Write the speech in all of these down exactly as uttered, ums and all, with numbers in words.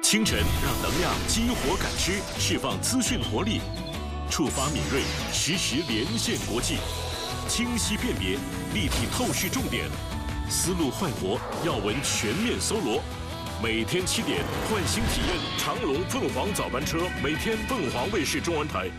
清晨让能量激活感知，释放资讯活力，触发敏锐，实时连线国际，清晰辨别，立体透视重点，思路焕活，要闻全面搜罗。每天七点，换新体验长隆凤凰早班车，每天凤凰卫视中文台。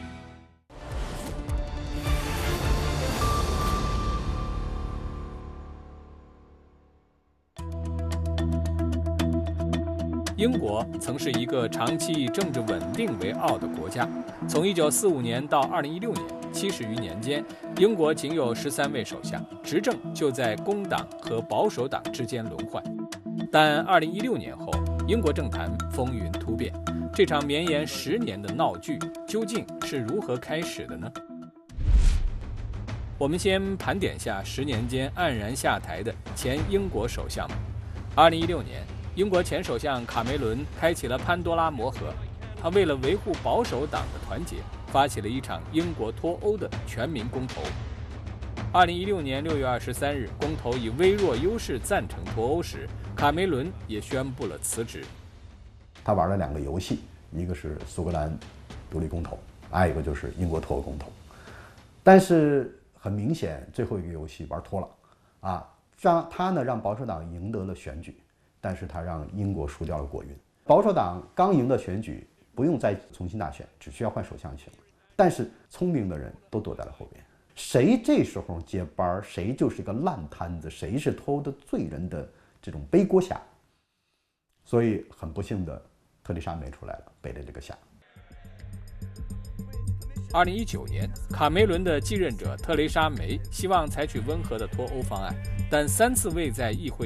英国曾是一个长期以政治稳定为傲的国家。从一九四五年到二零一六年，七十余年间，英国仅有十三位首相，执政就在工党和保守党之间轮换。但二零一六年后，英国政坛风云突变，这场绵延十年的闹剧究竟是如何开始的呢？我们先盘点下十年间黯然下台的前英国首相们。二零一六年。英国前首相卡梅伦开启了潘多拉魔盒，他为了维护保守党的团结，发起了一场英国脱欧的全民公投。二零一六年六月二十三日，公投以微弱优势赞成脱欧时，卡梅伦也宣布了辞职。 他玩了两个游戏，一个是苏格兰独立公投，还有一个就是英国脱欧公投。但是很明显，最后一个游戏玩脱了啊，让他呢让保守党赢得了选举。但是他让英国输掉了国运。保守党刚赢的选举不用再重新大选，只需要换首相就行了。但是聪明的人都躲在了后边，谁这时候接班，谁就是个烂摊子，谁是脱欧的罪人的这种背锅侠。所以很不幸的，特蕾莎梅出来了，背了这个侠。 二零一九年，卡梅伦的继任者特蕾莎梅希望采取温和的脱欧方案，但三次未在议会